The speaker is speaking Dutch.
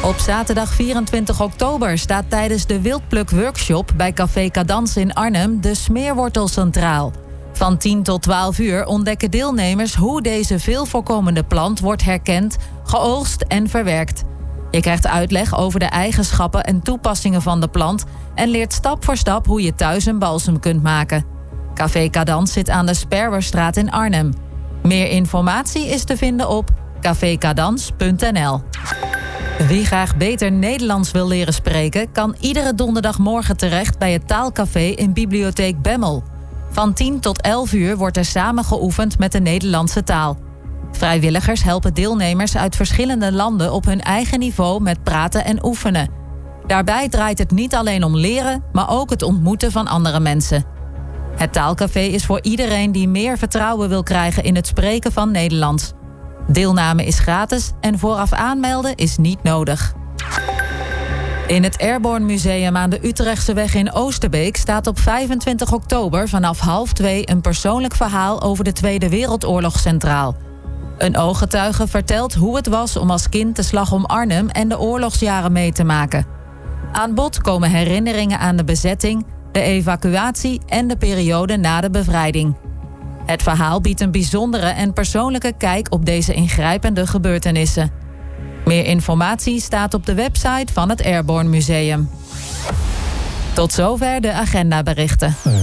Op zaterdag 24 oktober staat tijdens de wildpluk-workshop bij Café Cadans in Arnhem de smeerwortel centraal. Van 10 tot 12 uur ontdekken deelnemers hoe deze veel voorkomende plant wordt herkend, geoogst en verwerkt. Je krijgt uitleg over de eigenschappen en toepassingen van de plant en leert stap voor stap hoe je thuis een balsem kunt maken. Café Cadans zit aan de Sperwerstraat in Arnhem. Meer informatie is te vinden op cafecadans.nl. Wie graag beter Nederlands wil leren spreken, kan iedere donderdagmorgen terecht bij het taalcafé in Bibliotheek Bemmel. Van 10 tot 11 uur wordt er samen geoefend met de Nederlandse taal. Vrijwilligers helpen deelnemers uit verschillende landen op hun eigen niveau met praten en oefenen. Daarbij draait het niet alleen om leren, maar ook het ontmoeten van andere mensen. Het taalcafé is voor iedereen die meer vertrouwen wil krijgen in het spreken van Nederlands. Deelname is gratis en vooraf aanmelden is niet nodig. In het Airborne Museum aan de Utrechtseweg in Oosterbeek staat op 25 oktober vanaf 13:30 een persoonlijk verhaal over de Tweede Wereldoorlog centraal. Een ooggetuige vertelt hoe het was om als kind de Slag om Arnhem en de oorlogsjaren mee te maken. Aan bod komen herinneringen aan de bezetting, de evacuatie en de periode na de bevrijding. Het verhaal biedt een bijzondere en persoonlijke kijk op deze ingrijpende gebeurtenissen. Meer informatie staat op de website van het Airborne Museum. Tot zover de agendaberichten.